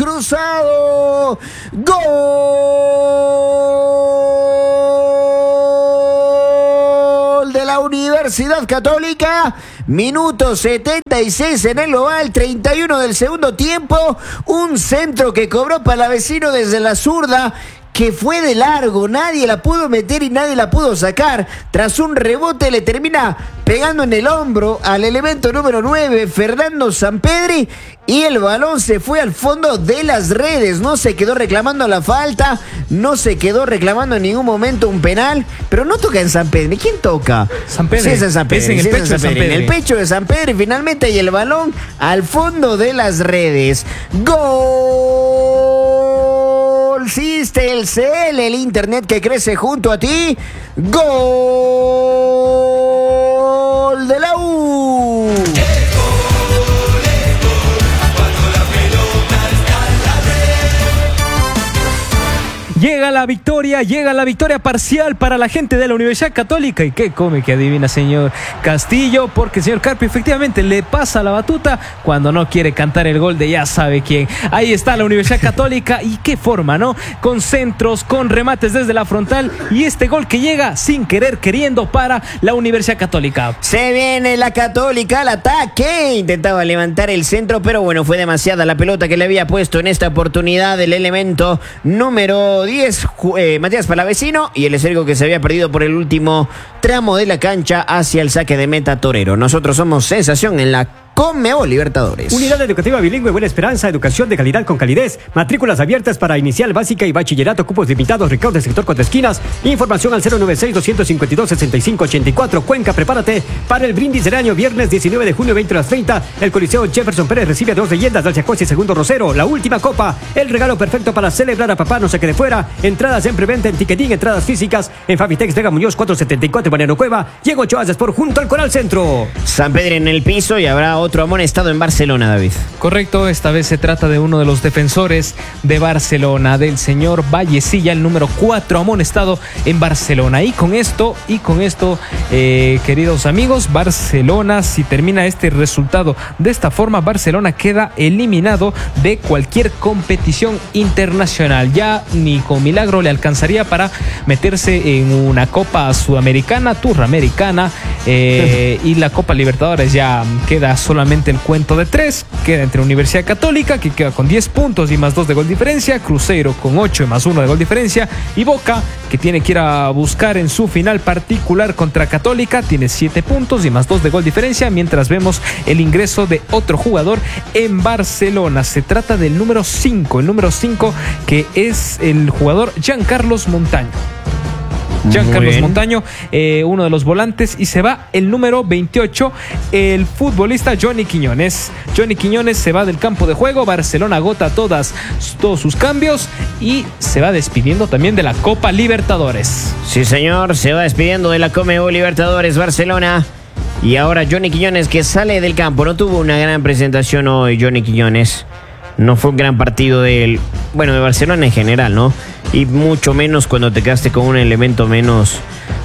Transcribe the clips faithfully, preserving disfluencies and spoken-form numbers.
cruzado. Gol de la Universidad Católica. Minuto setenta y seis en el global, treinta y uno del segundo tiempo. Un centro que cobró Palavecino desde la zurda, que fue de largo, nadie la pudo meter y nadie la pudo sacar. Tras un rebote le termina pegando en el hombro al elemento número nueve, Fernando Sampedri, y el balón se fue al fondo de las redes. No se quedó reclamando la falta, no se quedó reclamando en ningún momento un penal, pero no toca en Sampedri. ¿Quién toca? Sampedri. Sí, es en Sampedri. Es en el sí, pecho de Sampedri. En el pecho de Sampedri finalmente, y el balón al fondo de las redes. ¡Gol! Telcel, el internet que crece junto a ti. Gol de la U. Llega la victoria, llega la victoria parcial para la gente de la Universidad Católica. ¿Y qué come que adivina, señor Castillo? Porque el señor Carpi efectivamente le pasa la batuta cuando no quiere cantar el gol de ya sabe quién. Ahí está la Universidad Católica, y qué forma, ¿no? Con centros, con remates desde la frontal, y este gol que llega sin querer queriendo para la Universidad Católica. Se viene la Católica al ataque. Intentaba levantar el centro, pero bueno, fue demasiada la pelota que le había puesto en esta oportunidad el elemento número diez, eh, Matías Palavecino, y el esférico que se había perdido por el último tramo de la cancha hacia el saque de meta torero. Nosotros somos sensación en la Conmebol Libertadores. Unidad Educativa Bilingüe Buena Esperanza, educación de calidad con calidez. Matrículas abiertas para inicial, básica y bachillerato, cupos limitados, recaudo del sector Cuatro Esquinas. Información al cero nueve seis, dos cinco dos, seis cinco ocho cuatro. Cuenca, prepárate para el brindis del año, viernes diecinueve de junio, veinte horas treinta. El Coliseo Jefferson Pérez recibe a dos leyendas, Dalciacosi y Segundo Rosero. La última copa, el regalo perfecto para celebrar a papá, no se quede fuera. Entradas en preventa en Ticketing, entradas físicas en Fabitex Vega Muñoz cuatrocientos setenta y cuatro, Mariano Cueva. Diego Ochoa Sport junto al Coral Centro. Sampedri en el piso, y habrá otro amonestado en Barcelona, David. Correcto, esta vez se trata de uno de los defensores de Barcelona, del señor Vallecilla, el número cuatro, amonestado en Barcelona. Y con esto, y con esto, eh, queridos amigos, Barcelona, si termina este resultado de esta forma, Barcelona queda eliminado de cualquier competición internacional. Ya ni con milagro le alcanzaría para meterse en una Copa Sudamericana, Turramericana, eh, y la Copa Libertadores ya queda solamente el cuento de tres. Queda entre Universidad Católica, que queda con diez puntos y más dos de gol diferencia, Cruzeiro con ocho y más uno de gol diferencia, y Boca, que tiene que ir a buscar en su final particular contra Católica, tiene siete puntos y más dos de gol diferencia, mientras vemos el ingreso de otro jugador en Barcelona. Se trata del número cinco, el número cinco, que es el jugador Giancarlos Montaño. Giancarlos Montaño, eh, uno de los volantes, y se va el número veintiocho, el futbolista Johnny Quiñones. Johnny Quiñones se va del campo de juego. Barcelona agota todas, todos sus cambios y se va despidiendo también de la Copa Libertadores. Sí, señor, se va despidiendo de la Conmebol Libertadores Barcelona. Y ahora Johnny Quiñones, que sale del campo. No tuvo una gran presentación hoy Johnny Quiñones. No fue un gran partido del, bueno, de Barcelona en general, ¿no? Y mucho menos cuando te quedaste con un elemento menos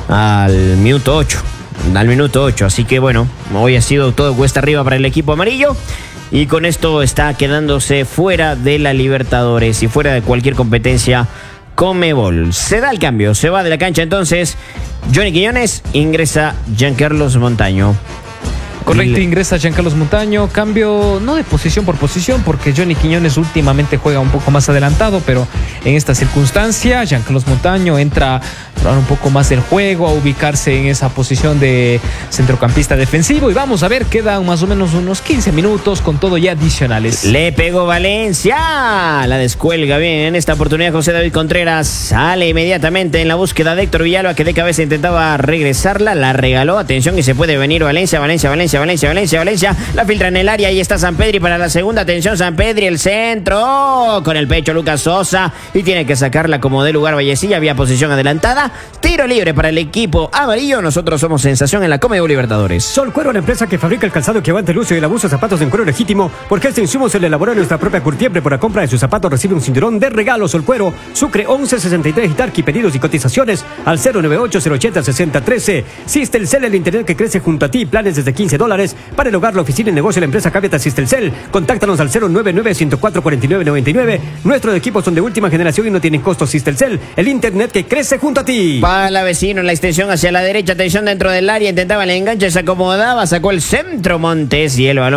al minuto ocho. Al minuto ocho. Así que bueno, hoy ha sido todo cuesta arriba para el equipo amarillo. Y con esto está quedándose fuera de la Libertadores y fuera de cualquier competencia Conmebol. Se da el cambio, se va de la cancha entonces Johnny Quiñones, ingresa Giancarlos Montaño. Correcto, ingresa Giancarlos Montaño, cambio no de posición por posición, porque Johnny Quiñones últimamente juega un poco más adelantado, pero en esta circunstancia Giancarlos Montaño entra a probar un poco más el juego, a ubicarse en esa posición de centrocampista defensivo, y vamos a ver, quedan más o menos unos quince minutos con todo ya adicionales. Le pegó Valencia, la descuelga bien en esta oportunidad José David Contreras, sale inmediatamente en la búsqueda de Héctor Villalba, que de cabeza intentaba regresarla, la regaló, atención, y se puede venir Valencia, Valencia, Valencia, Valencia, Valencia, Valencia, la filtra en el área, ahí está Sampedri para la segunda, atención Sampedri, el centro, con el pecho Lucas Sosa, y tiene que sacarla como de lugar Vallecilla, había posición adelantada, tiro libre para el equipo amarillo. Nosotros somos sensación en la Conmebol Libertadores. Sol Cuero, la empresa que fabrica el calzado que aguanta el uso y el abuso de zapatos en cuero legítimo, porque este insumo se le elaboró en nuestra propia curtiembre. Por la compra de sus zapatos recibe un cinturón de regalo. Sol Cuero, Sucre once sesenta y tres, Itarqui, pedidos y cotizaciones al cero nueve ocho, cero ochenta, sesenta trece. Sistelcel, el internet que crece junto a ti, planes desde quince dólares. dólares. Para el hogar, la oficina y negocio de la empresa Cavitas Sistelcel. Contáctanos al cero nueve nueve, uno cero cuatro, cuatro nueve nueve nueve. Nuestros equipos son de última generación y no tienen costos. Sistelcel, el internet que crece junto a ti. Para la vecino, la extensión hacia la derecha, atención dentro del área, intentaba el enganche, se acomodaba, sacó el centro Montes y el balón